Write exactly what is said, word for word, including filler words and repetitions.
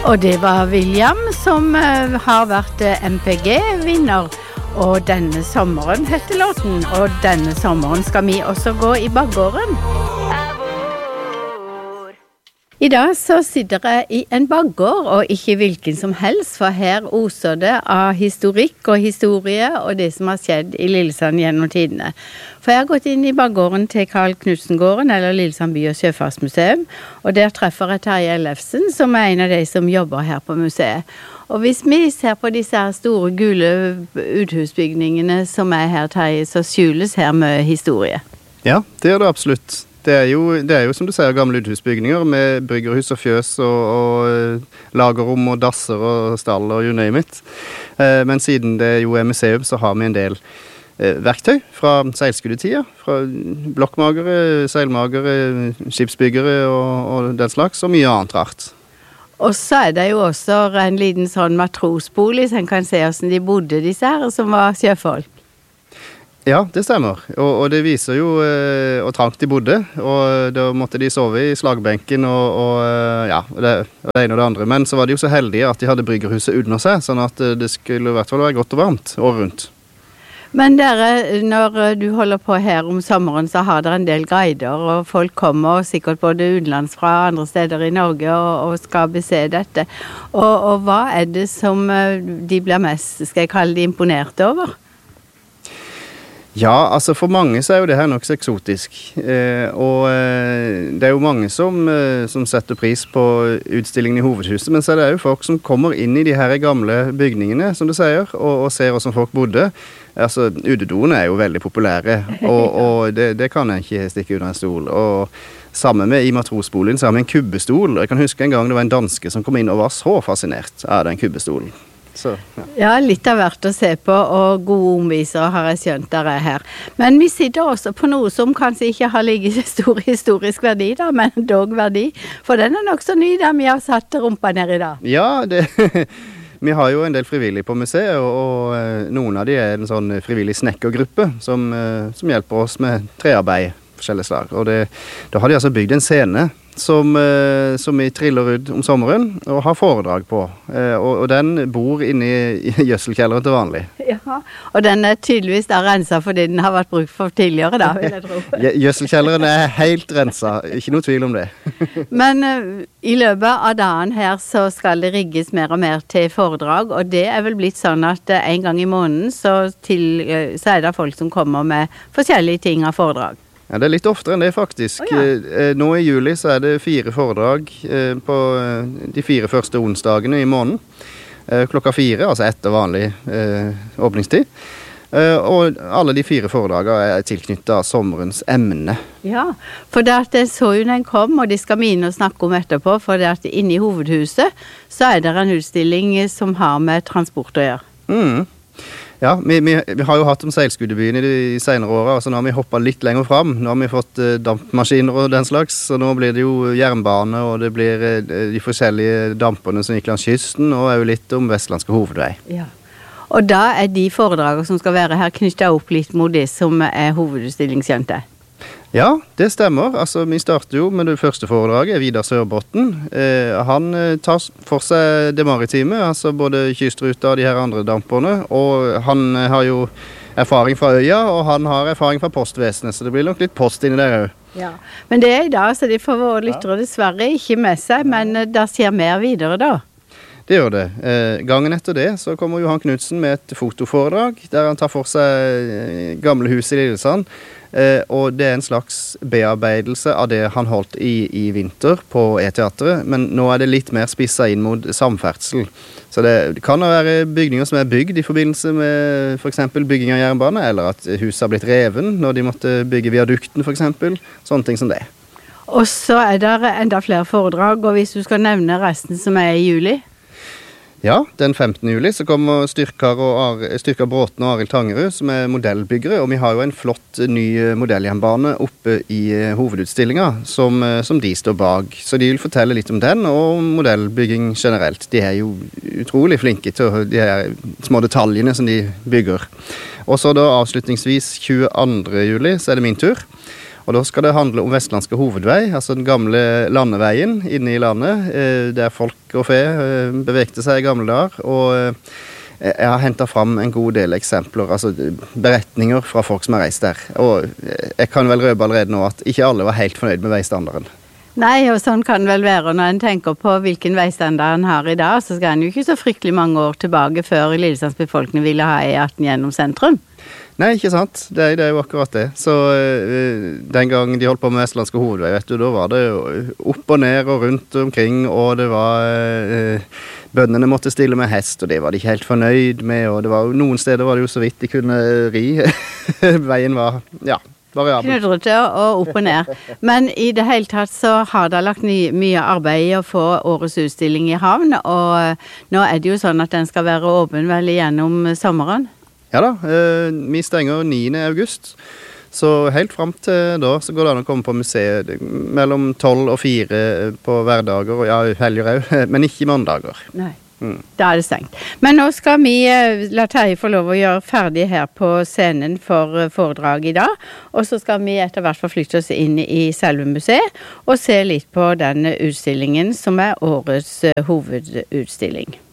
Og det var William som uh, har vært uh, M P G-vinner, og denne sommeren heter låten, og denne sommeren skal vi også gå i baggården. I dag så sitter jeg i en baggård, og ikke hvilken som helst, for her oser det av historikk og historie og det som har skjedd i Lillesand gjennom tidene. For jeg har gått inn i baggården til Carl Knudsen-gården, eller Lillesand by- og sjøfartsmuseum, og der treffer jeg Terje Ellefsen, som er en av de som jobber her på museet. Og hvis vi ser på disse her store gule uthusbygningene som er her, Terje, så skjules her med historie. Ja, det er det absolutt. Det er, jo, det er jo som du sier gamle uthusbygninger med bryggerhus og fjøs og, og lagerrom og dasser og stall og you name it. Eh, men siden det jo er museum så har vi en del eh, verktøy fra seilskuddetida, fra blokkmagere, seilmagere, skipsbyggere og, og den slags, og mye annet rart. Og så er det jo også en liten sånn matrosbolig, så en kan se hvordan de bodde disse her som var sjøfolk. Ja, det stemmer. Og, og det viser jo eh, hvor trangt de bodde, og da måtte de sove i slagbenken og, og ja, det, det ene og det andre. Men så var de jo så heldige at de hadde bryggerhuset under seg, sånn at det skulle i hvert fall være godt og varmt året rundt. Men dere, når du holder på her om sommeren, så har dere en del guider, og folk kommer sikkert både utenlands fra andre steder i Norge og, og skal bese dette. Og, og hva er det som de blir mest, skal jeg kalle de, imponert over? Ja, altså for mange så er jo det her nok så eksotisk, eh, og eh, det er jo mange som, eh, som setter pris på utstillingen i hovedhuset, men så er det jo folk som kommer inn i de her gamle bygningene, som du sier, og, og ser hvordan folk bodde. Altså, utedoene er jo veldig populære, og, og det, det kan jeg ikke stikke under en stol. Og sammen med i matrosboligen så har vi en kubbestol, og jeg kan huske en gang det var en danske som kom inn og var så fascinert av den kubbestolen. Så, ja. Ja, litt av hvert å se på, og gode omvisere har jeg skjønt der er her. Men vi sitter også på noe som kanskje ikke har ligget stor historisk verdi da, men dog verdi, for den er nok så ny der vi har satt rumpa ned i dag. Ja, det, vi har jo en del frivillige på museet, og, og noen av de er en sånn frivillig snekkergruppe som, som hjelper oss med trearbeid, forskjellige slag. Og det, da har de altså bygd en scene som, som vi triller ut om sommeren og har foredrag på. Og, og den bor inne i, i gjødselkjelleren til vanlig. Ja, og den er tydeligvis da renset fordi den har vært brukt for tidligere da, vil jeg tro. Gjødselkjelleren er helt renset, ikke noe tvil om det. Men uh, i løpet av dagen her så skal det rigges mer og mer til foredrag, og det er vel blitt sånn at uh, en gang i måneden så, til, uh, så er det folk som kommer med forskjellige ting av foredrag. Ja, det er litt oftere enn det faktisk. Oh, ja. Nå i juli så er det fire foredrag på de fire første onsdagene i måneden. Klokka fire, altså etter vanlig eh, åpningstid. Og alle de fire foredragene er tilknyttet av sommerens emne. Ja, for det at jeg så jo den kom, og de skal mine snakke om etterpå, for det at inne i hovedhuset så er det en utstilling som har med transport å gjøre. Mhm. Ja, vi, vi, vi har jo hatt om seilskuddebyen i de senere årene, så nå har vi hoppet litt lenger frem. Nå har vi fått eh, dampmaskiner og den slags, så nå blir det jo jernbane, og det blir eh, de forskjellige damperne som gikk langs kysten, og er jo litt om Vestlandske hovedvei. Ja, og da er de foredragene som skal være her knyttet opp litt mot det som er hovedutstillingsskjønte. Ja, det stemmer. Altså, vi starter jo med det første foredraget, Vidar Sørbotn. Eh, han tar for seg det maritime, altså både kystruta og de her andre damperne, og han har jo erfaring fra øya, og han har erfaring fra postvesenet, så det blir nok litt post inni der også. Ja, men det er i dag, så de får våre lyttere dessverre ikke med seg, men det skjer mer videre da. Det gjør det. Eh, gangen etter det så kommer Johan Knudsen med et fotoforedrag, der han tar for seg gamle hus i Lillesand, eh, og det er en slags bearbeidelse av det han holdt i, i vinter på E-teatret, men nå er det litt mer spisset inn mot samferdsel. Så det, det kan være bygninger som er bygd i forbindelse med for eksempel bygging av jernbane, eller at huset har blitt reven når de måtte bygge viadukten for eksempel, sånne ting som det. Og så er det enda flere foredrag, og hvis du skal nevne resten som er i juli? Ja, den femtende juli så kommer Styrkar, og Styrkar Bråten og Arild Tangerud som er modellbyggere, og vi har jo en flott ny modelljernbane oppe i hovedutstillingen som, som de står bak. Så de vil fortelle litt om den og modellbygging generelt. De er jo utrolig flinke til de her små detaljene som de bygger. Og så da avslutningsvis tjueandre juli så er det min tur. Og da skal det handle om Vestlandske hovedvei, altså den gamle landeveien inne i landet, eh, der folk og fe eh, bevegte seg i gamle dager, og eh, jeg har hentet fram en god del eksempler, altså beretninger fra folk som har reist der. Og jeg kan vel røpe allerede nå at ikke alle var helt fornøyd med veistandarden. Nei, og sånn kan det vel være når en tenker på hvilken veistandard en har i dag, så skal en jo ikke så fryktelig mange år tilbake før Lillesands befolkning ville ha E atten gjennom sentrum. Nei, ikke sant. Det er, det er jo akkurat det. Så uh, den gang de holdt på med Vestlandske hovedvei, vet du, da var det opp og ned og rundt omkring, og det var uh, bøndene måtte stille med hest, og det var de ikke helt fornøyd med, og det var jo, noen steder var det jo så vidt de kunne ri. Veien var, ja, variabel. Knudrete og opp og ned. Men i det hele tatt så har det lagt ny, mye arbeid i å få årets utstilling i havn, og nå er det jo sånn at den skal være åpen vel gjennom sommeren. Ja da, eh, vi stenger niende august, så helt frem til da så går det an å komme på museet mellom tolv og fire på hverdager, og ja, helger også, men ikke mandager. Nei, mm. Da er det stengt. Men nå skal vi la Terje få lov å gjøre ferdig her på scenen for foredrag i dag, og så skal vi etter hvert forflytte oss inn i selve museet og se litt på den utstillingen som er årets hovedutstilling.